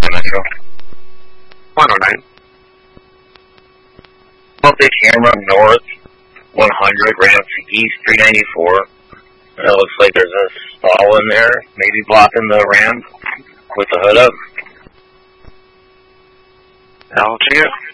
Metro. 109. Multi-camera north, 100, ramp to east, 394. It looks like there's a stall in there, maybe blocking the ramp with the hood up. LG.